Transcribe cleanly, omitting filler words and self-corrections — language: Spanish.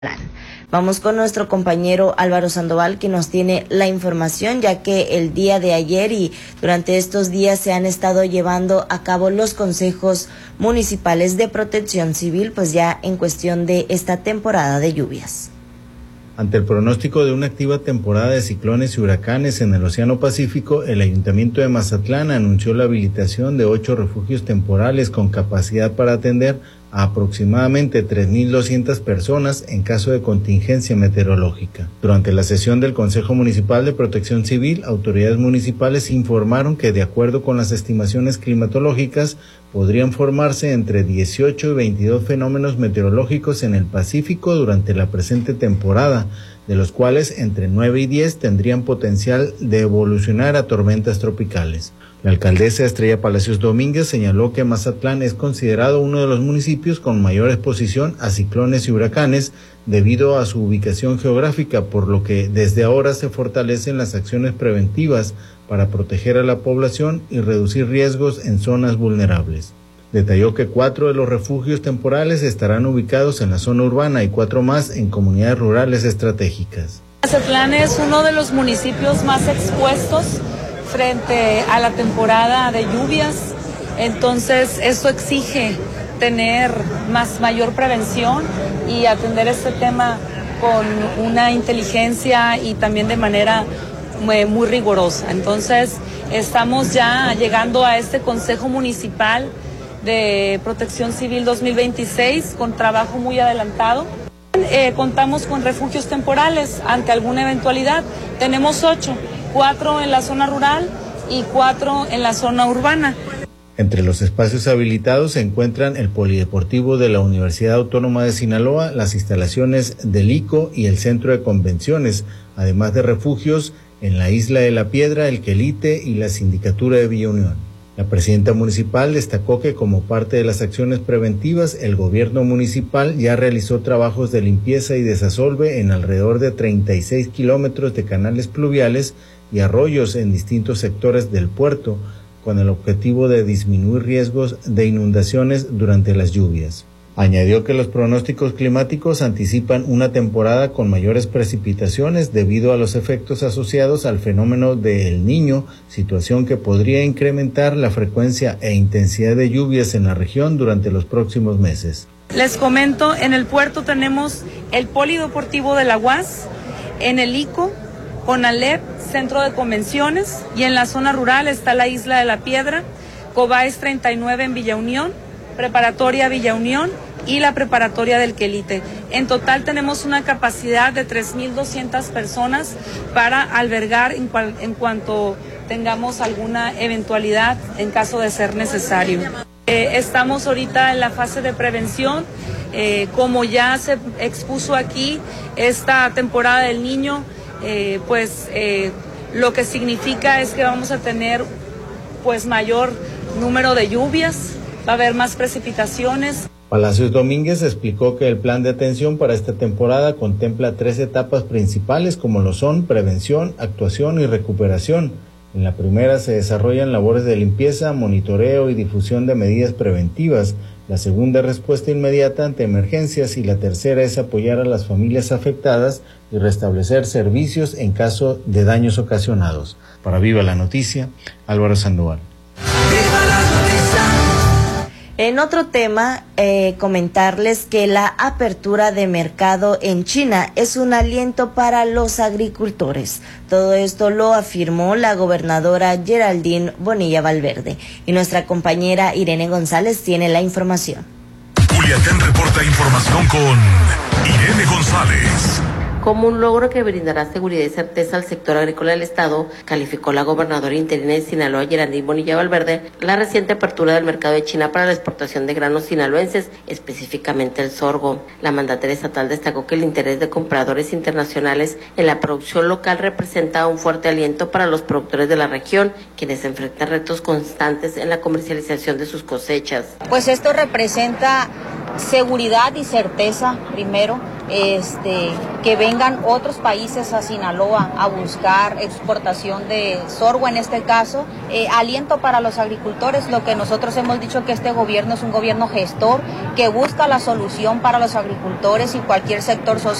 Vamos con nuestro compañero Álvaro Sandoval, que nos tiene la información, ya que el día de ayer y durante estos días se han estado llevando a cabo los consejos municipales de protección civil, pues ya en cuestión de esta temporada de lluvias. Ante el pronóstico de una activa temporada de ciclones y huracanes en el Océano Pacífico, el Ayuntamiento de Mazatlán anunció la habilitación de 8 refugios temporales con capacidad para atender a aproximadamente 3,200 personas en caso de contingencia meteorológica. Durante la sesión del Consejo Municipal de Protección Civil, autoridades municipales informaron que, de acuerdo con las estimaciones climatológicas, podrían formarse entre 18 y 22 fenómenos meteorológicos en el Pacífico durante la presente temporada, de los cuales entre 9 y 10 tendrían potencial de evolucionar a tormentas tropicales. La alcaldesa Estrella Palacios Domínguez señaló que Mazatlán es considerado uno de los municipios con mayor exposición a ciclones y huracanes debido a su ubicación geográfica, por lo que desde ahora se fortalecen las acciones preventivas para proteger a la población y reducir riesgos en zonas vulnerables. Detalló que 4 de los refugios temporales estarán ubicados en la zona urbana y 4 más en comunidades rurales estratégicas. Mazatlán es uno de los municipios más expuestos frente a la temporada de lluvias, entonces esto exige tener mayor prevención y atender este tema con una inteligencia y también de manera muy rigurosa. Entonces estamos ya llegando a este Consejo Municipal de Protección Civil 2026 con trabajo muy adelantado. Contamos con refugios temporales ante alguna eventualidad. Tenemos 8, 4 en la zona rural y 4 en la zona urbana. Entre los espacios habilitados se encuentran el Polideportivo de la Universidad Autónoma de Sinaloa, las instalaciones del ICO y el Centro de Convenciones, además de refugios en la Isla de la Piedra, el Quelite y la Sindicatura de Villa Unión. La presidenta municipal destacó que como parte de las acciones preventivas, el gobierno municipal ya realizó trabajos de limpieza y desasolve en alrededor de 36 kilómetros de canales pluviales y arroyos en distintos sectores del puerto, con el objetivo de disminuir riesgos de inundaciones durante las lluvias. Añadió que los pronósticos climáticos anticipan una temporada con mayores precipitaciones debido a los efectos asociados al fenómeno de El Niño, situación que podría incrementar la frecuencia e intensidad de lluvias en la región durante los próximos meses. Les comento, en el puerto tenemos el Polideportivo de la UAS, en el ICO, CONALEP, Centro de Convenciones, y en la zona rural está la Isla de la Piedra, Cobáez 39 en Villa Unión, Preparatoria Villa Unión y la Preparatoria del Quelite. En total tenemos una capacidad de 3,200 personas para albergar en cuanto tengamos alguna eventualidad en caso de ser necesario. Estamos ahorita en la fase de prevención. Como ya se expuso aquí, esta temporada del Niño, lo que significa es que vamos a tener mayor número de lluvias, va a haber más precipitaciones. Palacios Domínguez explicó que el plan de atención para esta temporada contempla 3 etapas principales, como lo son prevención, actuación y recuperación. En la primera se desarrollan labores de limpieza, monitoreo y difusión de medidas preventivas. La segunda es respuesta inmediata ante emergencias y la tercera es apoyar a las familias afectadas y restablecer servicios en caso de daños ocasionados. Para Viva la Noticia, Álvaro Sandoval. En otro tema, comentarles que la apertura de mercado en China es un aliento para los agricultores. Todo esto lo afirmó la gobernadora Geraldine Bonilla Valverde. Y nuestra compañera Irene González tiene la información. Culiacán reporta información con Irene González. Como un logro que brindará seguridad y certeza al sector agrícola del Estado, calificó la gobernadora interina de Sinaloa, Geraldine Bonilla Valverde, la reciente apertura del mercado de China para la exportación de granos sinaloenses, específicamente el sorgo. La mandataria estatal destacó que el interés de compradores internacionales en la producción local representa un fuerte aliento para los productores de la región, quienes enfrentan retos constantes en la comercialización de sus cosechas. Pues esto representa seguridad y certeza primero, que vengan otros países a Sinaloa a buscar exportación de sorgo en este caso, aliento para los agricultores, lo que nosotros hemos dicho que este gobierno es un gobierno gestor que busca la solución para los agricultores y cualquier sector social